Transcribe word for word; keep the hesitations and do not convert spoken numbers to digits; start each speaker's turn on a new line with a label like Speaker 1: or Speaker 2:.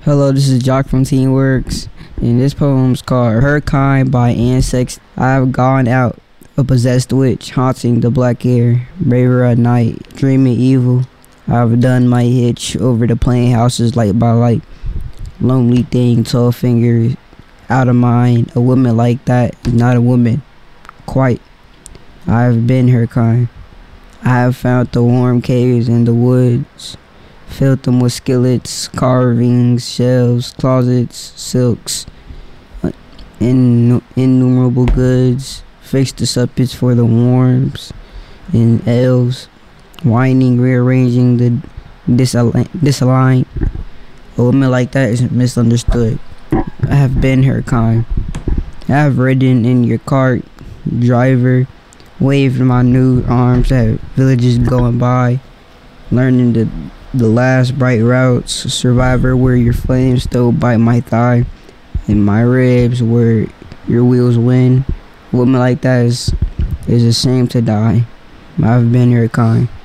Speaker 1: Hello, this is Jock from Teamworks, and this poem is called Her Kind by Anne Sexton. I have gone out, a possessed witch, haunting the black air, braver at night, dreaming evil. I have done my hitch over the plain houses light by light. Lonely thing, tall fingers, out of mind. A woman like that is not a woman, quite. I have been her kind. I have found the warm caves in the woods, filled them with skillets, carvings, shelves, closets, silks, in, innumerable goods, fixed the suppers for the worms and elves, winding, rearranging the disaligned. disaligned. A woman like that is misunderstood. I have been her kind. I have ridden in your cart, driver, waved my nude arms at villages going by, learning the the last bright routes, survivor where your flames still bite my thigh, and my ribs where your wheels win. A woman like that is is ashamed to die. I've been her kind.